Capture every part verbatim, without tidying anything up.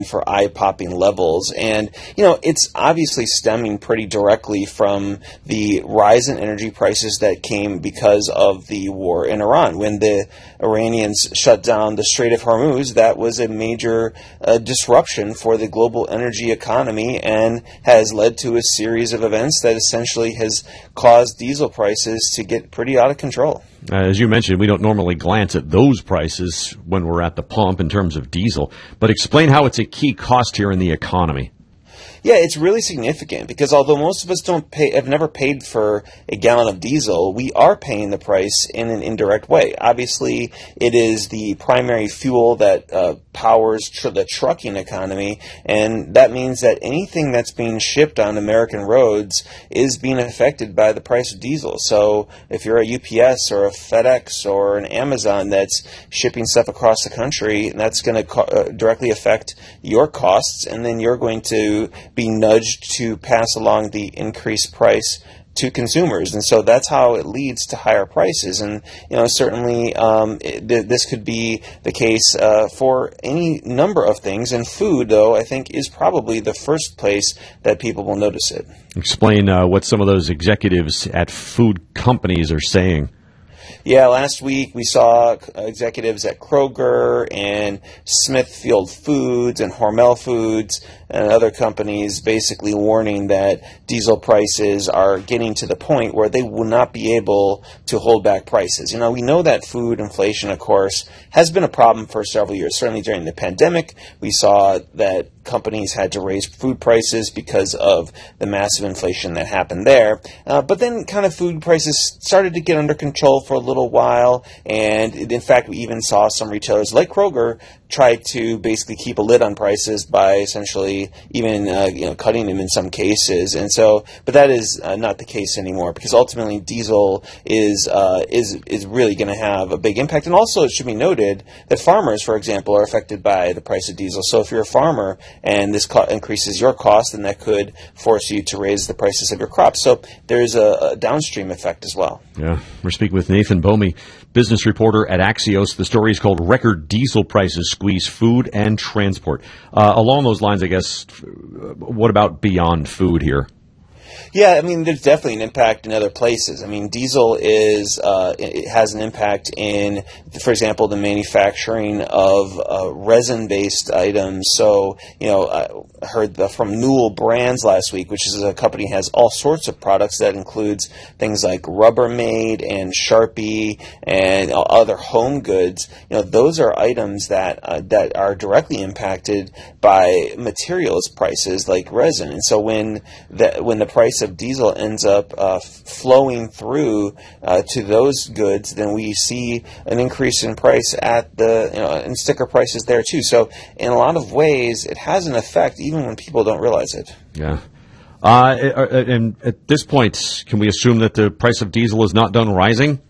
for eye-popping levels. And, you know, it's obviously stemming pretty directly from the rise in energy prices that came because of the war in Iran. When the Iranians shut down the Strait of Hormuz, that was a major uh, disruption for the global energy economy and has led to a series of events that essentially has caused diesel prices to get pretty out of control. Uh, as you mentioned, we don't normally glance at those prices when we're at the pump in terms of diesel, but explain how it's a key cost here in the economy. Yeah, it's really significant because although most of us don't pay, have never paid for a gallon of diesel, we are paying the price in an indirect way. Obviously, it is the primary fuel that uh, powers tr- the trucking economy, and that means that anything that's being shipped on American roads is being affected by the price of diesel. So if you're a U P S or a FedEx or an Amazon that's shipping stuff across the country, that's going to co- uh, directly affect your costs, and then you're going to be nudged to pass along the increased price to consumers, and so that's how it leads to higher prices. And you know, certainly um, it, th- this could be the case uh, for any number of things. And food, though, I think is probably the first place that people will notice it. Explain uh, what some of those executives at food companies are saying. Yeah, last week we saw executives at Kroger and Smithfield Foods and Hormel Foods and other companies basically warning that diesel prices are getting to the point where they will not be able to hold back prices. You know, we know that food inflation, of course, has been a problem for several years. Certainly during the pandemic, we saw that companies had to raise food prices because of the massive inflation that happened there. Uh, but then kind of food prices started to get under control for a little while. And in fact, we even saw some retailers like Kroger try to basically keep a lid on prices by essentially even uh, you know cutting them in some cases. And so, but that is uh, not the case anymore because ultimately diesel is uh, is is really going to have a big impact. And also, it should be noted that farmers, for example, are affected by the price of diesel. So if you're a farmer and this co- increases your cost, then that could force you to raise the prices of your crops. So there's a, a downstream effect as well. Yeah, we're speaking with Nathan Bomey, business reporter at Axios. The story is called Record Diesel Prices Squeeze Food and Transport. Uh, along those lines, I guess, what about beyond food here? Yeah, I mean, there's definitely an impact in other places. I mean, diesel is uh, it has an impact in, for example, the manufacturing of uh, resin-based items. So, you know, I heard the, from Newell Brands last week, which is a company that has all sorts of products that includes things like Rubbermaid and Sharpie and other home goods. You know, those are items that uh, that are directly impacted by materials prices like resin. And so when the when the price of diesel ends up uh, flowing through uh, to those goods, then we see an increase in price at the you know and sticker prices there too. So in a lot of ways, it has an effect even when people don't realize it. Yeah. Uh, and at this point, can we assume that the price of diesel is not done rising?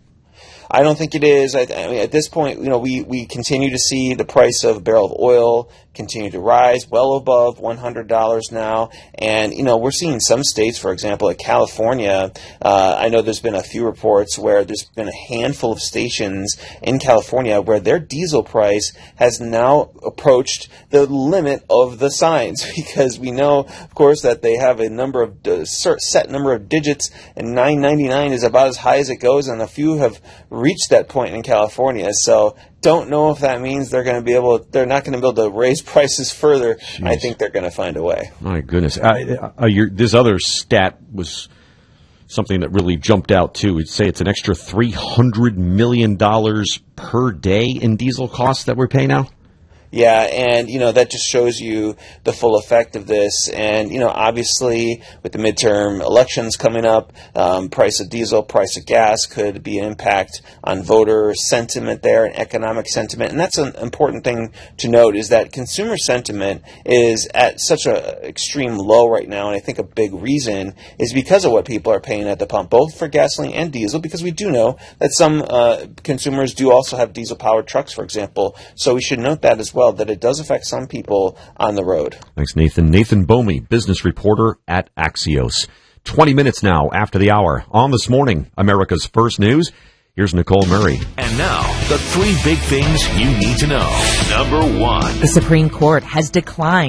I don't think it is. I, I mean, at this point, you know, we, we continue to see the price of a barrel of oil continue to rise, well above one hundred dollars now. And, you know, we're seeing some states, for example, like California. Uh, I know there's been a few reports where there's been a handful of stations in California where their diesel price has now approached the limit of the signs because we know, of course, that they have a number of uh, set number of digits, and nine ninety-nine is about as high as it goes, and a few have reached that point in California. So don't know if that means they're going to be able, they're not going to be able to raise prices further. Jeez. I think they're going to find a way. My goodness. Uh, uh, your, this other stat was something that really jumped out too. We'd say it's an extra three hundred million dollars per day in diesel costs that we're paying now. Yeah, and, you know, that just shows you the full effect of this. And, you know, obviously with the midterm elections coming up, um, price of diesel, price of gas could be an impact on voter sentiment there and economic sentiment. And that's an important thing to note is that consumer sentiment is at such an extreme low right now. And I think a big reason is because of what people are paying at the pump, both for gasoline and diesel, because we do know that some uh, consumers do also have diesel-powered trucks, for example. So we should note that as well. That it does affect some people on the road. Thanks, Nathan. Nathan Bomey, business reporter at Axios. twenty minutes now after the hour. On This Morning, America's First News. Here's Nicole Murray. And now, the three big things you need to know. Number one. The Supreme Court has declined